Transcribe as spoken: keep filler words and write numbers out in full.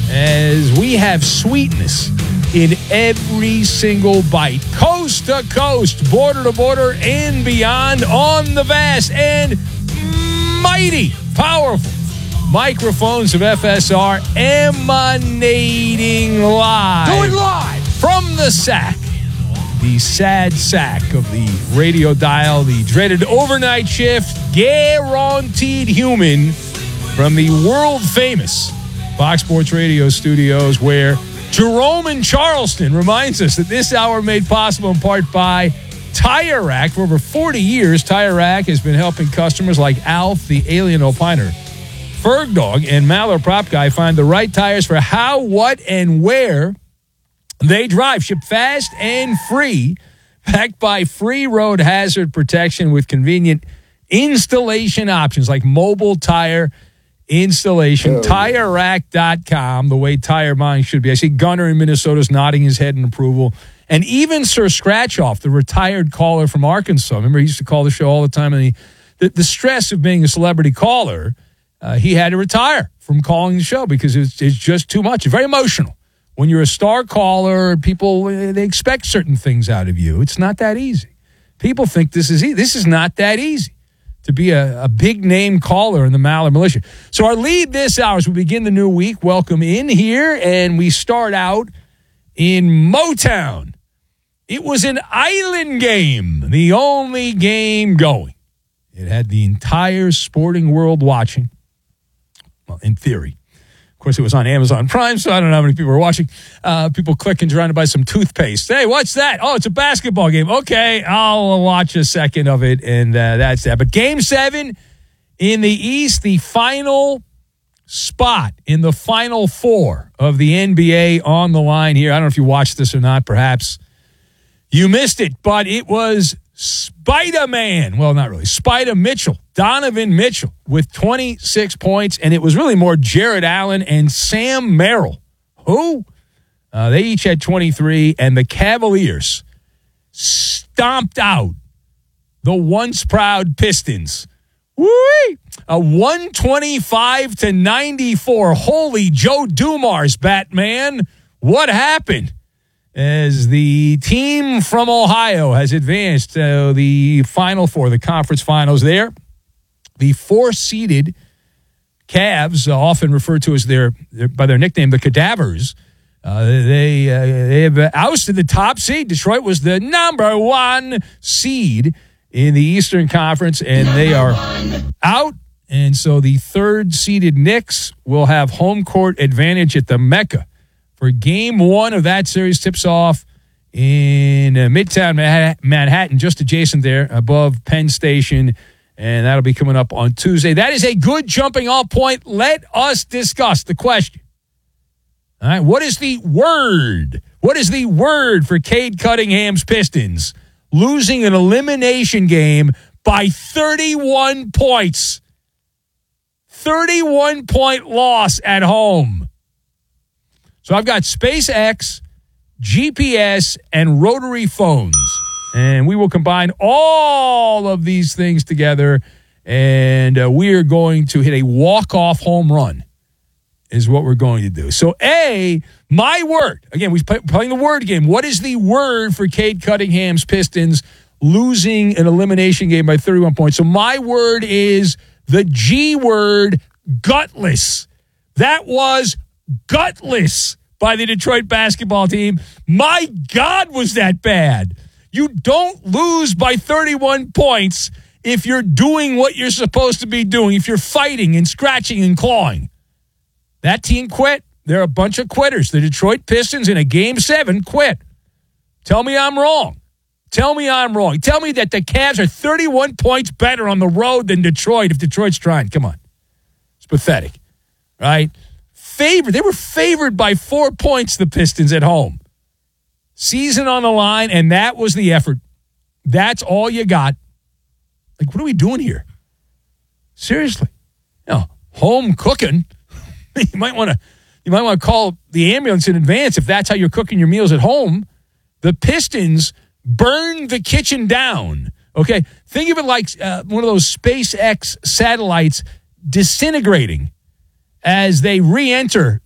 as we have sweetness in every single bite, coast to coast, border to border, and beyond on the vast and mighty, powerful microphones of F S R, emanating live. Going live from the sack, the sad sack of the radio dial, the dreaded overnight shift, guaranteed human from the world-famous Fox Sports Radio studios, where Jerome in Charleston reminds us that this hour made possible in part by Tire Rack. For over forty years, Tire Rack has been helping customers like Alf, the Alien Opiner, Ferg Dog, and Maller Prop Guy find the right tires for how, what, and where they drive. Ship fast and free, backed by free road hazard protection with convenient installation options like mobile tire installation. Oh. Tire Rack dot com, the way tire buying should be. I see Gunner in Minnesota is nodding his head in approval. And even Sir Scratchoff, the retired caller from Arkansas, remember he used to call the show all the time, and he, the, the stress of being a celebrity caller, uh, he had to retire from calling the show because it's, it's just too much. It's very emotional. When you're a star caller, people, they expect certain things out of you. It's not that easy. People think this is easy. This is not that easy to be a, a big-name caller in the Maller Militia. So our lead this hour as we begin the new week, welcome in here, and we start out in Motown. It was an island game, the only game going. It had the entire sporting world watching, well, in theory. Of course, it was on Amazon Prime, so I don't know how many people were watching. Uh, people clicking, trying to buy some toothpaste. Hey, what's that? Oh, it's a basketball game. Okay, I'll watch a second of it, and uh, that's that. But Game seven in the East, the final spot in the Final Four of the N B A on the line here. I don't know if you watched this or not. Perhaps you missed it, but it was Spider-Man. Well, not really. Spider Mitchell, Donovan Mitchell with twenty-six points, and it was really more Jared Allen and Sam Merrill. Who? Uh, they each had twenty-three, and the Cavaliers stomped out the once proud Pistons. Woo! A one twenty-five to ninety-four. Holy Joe Dumars, Batman. What happened? As the team from Ohio has advanced to the Final Four, the conference finals there. The four-seeded Cavs, uh, often referred to as their, their by their nickname, the Cadavers, uh, they, uh, they have ousted the top seed. Detroit was the number one seed in the Eastern Conference, and they are out. And so the third-seeded Knicks will have home court advantage at the Mecca for game one of that series. Tips off in uh, Midtown Manhattan, just adjacent there, above Penn Station, and that'll be coming up on Tuesday. That is a good jumping-off point. Let us discuss the question. All right, what is the word? What is the word for Cade Cunningham's Pistons losing an elimination game by thirty-one points? thirty-one point loss at home. So I've got SpaceX, G P S, and rotary phones. And we will combine all of these things together, and uh, we are going to hit a walk-off home run is what we're going to do. So, A, my word. Again, we're playing the word game. What is the word for Cade Cunningham's Pistons losing an elimination game by thirty-one points? So my word is the G word, gutless. That was gutless by the Detroit basketball team. My God, was that bad. You don't lose by thirty-one points if you're doing what you're supposed to be doing, if you're fighting and scratching and clawing. That team quit. They're a bunch of quitters. The Detroit Pistons in a game seven quit. Tell me I'm wrong. Tell me I'm wrong. Tell me that the Cavs are thirty-one points better on the road than Detroit if Detroit's trying. Come on. It's pathetic, right? Favored. They were favored by four points, the Pistons at home. Season on the line, and that was the effort. That's all you got. Like, what are we doing here? Seriously. You know, home cooking. You might want to you might want to call the ambulance in advance if that's how you're cooking your meals at home. The Pistons burned the kitchen down. Okay? Think of it like uh, one of those SpaceX satellites disintegrating as they re-enter